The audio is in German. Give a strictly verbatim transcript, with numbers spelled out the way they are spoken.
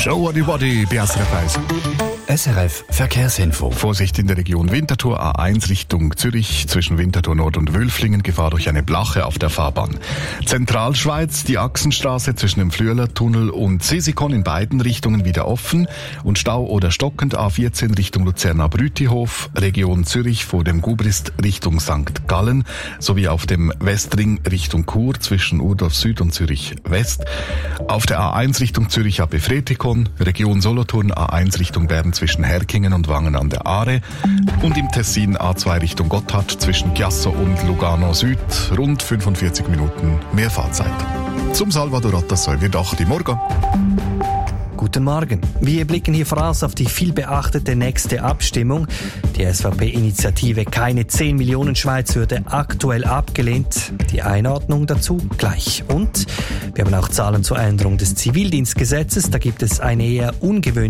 Show What You Body bei S R F eins. S R F Verkehrsinfo. Vorsicht in der Region Winterthur, A eins Richtung Zürich, zwischen Winterthur Nord und Wülflingen, Gefahr durch eine Blache auf der Fahrbahn. Zentralschweiz, die Achsenstraße zwischen dem Flüelertunnel und Sisikon in beiden Richtungen wieder offen und Stau oder stockend A vierzehn Richtung Luzerna-Brütihof, Region Zürich vor dem Gubrist Richtung Sankt Gallen, sowie auf dem Westring Richtung Chur zwischen Urdorf Süd und Zürich West. Auf der A eins Richtung Zürich ab Efretikon, Region Solothurn A eins Richtung Bern zwischen Herkingen und Wangen an der Aare und im Tessin A zwei Richtung Gotthard zwischen Chiasso und Lugano Süd rund fünfundvierzig Minuten mehr Fahrzeit. Zum Salvador Rotassoy wird auch die Morgen. Guten Morgen. Wir blicken hier voraus auf die viel beachtete nächste Abstimmung. Die S V P-Initiative Keine zehn Millionen Schweiz würde aktuell abgelehnt. Die Einordnung dazu gleich. Und wir haben auch Zahlen zur Änderung des Zivildienstgesetzes. Da gibt es eine eher ungewöhnliche